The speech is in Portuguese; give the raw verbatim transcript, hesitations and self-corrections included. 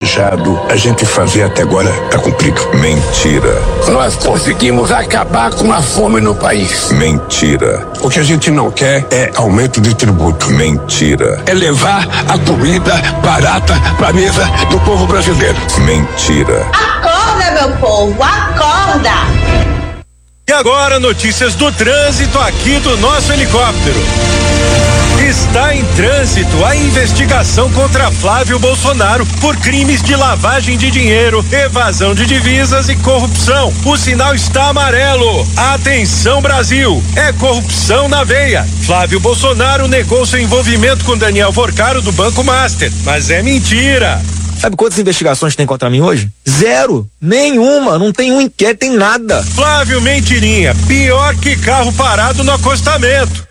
planejado, a gente fazia até agora tá cumprido. Mentira. Nós conseguimos acabar com a fome no país. Mentira. O que a gente não quer é aumento de tributo. Mentira. É levar a comida barata pra mesa do povo brasileiro. Mentira. Acorda, meu povo, acorda! E agora, notícias do trânsito aqui do nosso helicóptero. Está em trânsito a investigação contra Flávio Bolsonaro por crimes de lavagem de dinheiro, evasão de divisas e corrupção. O sinal está amarelo. Atenção, Brasil! É corrupção na veia. Flávio Bolsonaro negou seu envolvimento com Daniel Porcaro do Banco Master, mas é mentira. Sabe quantas investigações tem contra mim hoje? Zero. Nenhuma. Não tem um inquérito, tem nada. Flávio Mentirinha, pior que carro parado no acostamento.